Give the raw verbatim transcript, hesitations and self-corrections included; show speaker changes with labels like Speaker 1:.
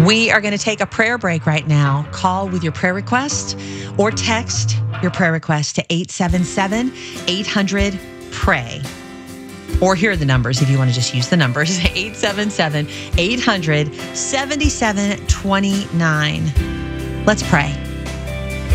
Speaker 1: We are going to take a prayer break right now. Call with your prayer request or text your prayer request to eight seven seven, eight hundred, pray. Or here are the numbers if you want to just use the numbers. eight seven seven, eight hundred, seven seven two nine. Let's pray.